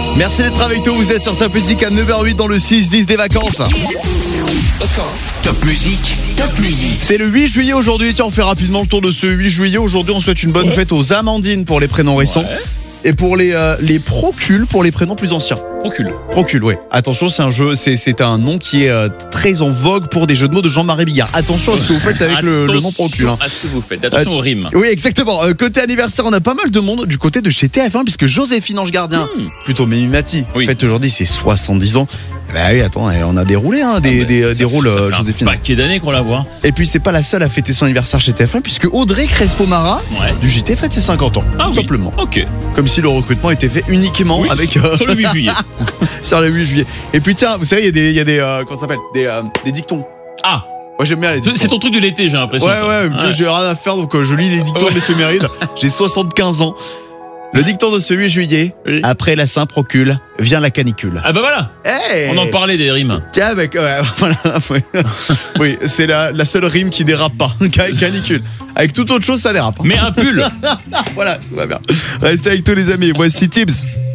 Merci d'être avec nous, vous êtes sur Top Music à 9h08 dans le 6-10 des vacances. Top musique. C'est le 8 juillet aujourd'hui, tiens on fait rapidement le tour de ce 8 juillet. Aujourd'hui on souhaite une bonne fête aux Amandines pour les prénoms récents. Et pour les Procules pour les prénoms plus anciens. Procule, ouais. Attention, c'est un jeu, c'est un nom qui est très en vogue pour des jeux de mots de Jean-Marie Bigard. Attention à ce que vous faites avec le nom Procule. Attention à ce que vous faites, attention aux rimes. Oui, exactement. Côté anniversaire, on a pas mal de monde du côté de chez TF1 puisque Joséphine Ange Gardien, plutôt Mimimati, fête aujourd'hui c'est 70 ans. Bah oui, attends, on a déroulé des rôles Joséphine. Ça fait un paquet d'années qu'on la voit. Et puis c'est pas la seule à fêter son anniversaire chez TF1 puisque Audrey Crespo-Mara du JT fête ses 50 ans, tout simplement. Ok. Comme si le recrutement était fait uniquement avec sur le 8 juillet. sur le 8 juillet. Et puis tiens, vous savez, il y a des comment ça s'appelle, des dictons. Ah, moi j'aime bien les dictons. c'est ton truc de l'été, j'ai l'impression. Ouais, j'ai rien à faire donc je lis les dictons d'éphéméride. J'ai 75 ans. Le dicton de ce 8 juillet, après la Saint-Procule, vient la canicule. Ah bah voilà. Hey, on en parlait des rimes. Tiens mec, voilà. Oui, c'est la seule rime qui dérape pas. Canicule. Avec toute autre chose, ça dérape. Mais un pull. Voilà, tout va bien. Restez avec tous les amis. Voici Tibbs.